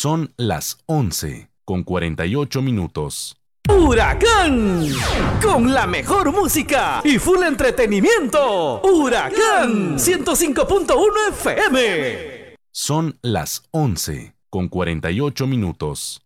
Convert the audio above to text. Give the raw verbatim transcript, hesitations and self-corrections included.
Son las once con cuarenta y ocho minutos. Huracán, con la mejor música y full entretenimiento. Huracán ciento cinco punto uno F M. Son las once con cuarenta y ocho minutos.